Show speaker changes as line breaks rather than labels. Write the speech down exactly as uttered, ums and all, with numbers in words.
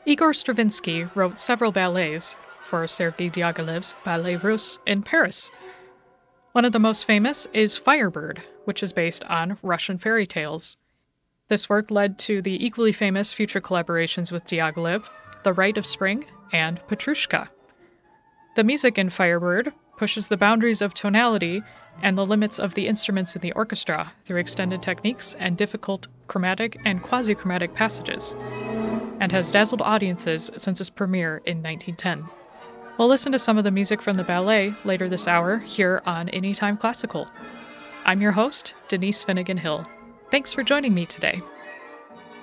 Igor Stravinsky wrote several ballets for Sergei Diaghilev's Ballet Russe in Paris. One of the most famous is Firebird, which is based on Russian fairy tales. This work led to the equally famous future collaborations with Diaghilev, The Rite of Spring, and Petrushka. The music in Firebird pushes the boundaries of tonality and the limits of the instruments in the orchestra through extended techniques and difficult chromatic and quasi-chromatic passages, and has dazzled audiences since its premiere in nineteen ten. We'll listen to some of the music from the ballet later this hour here on Anytime Classical. I'm your host, Denise Finnegan Hill. Thanks for joining me today.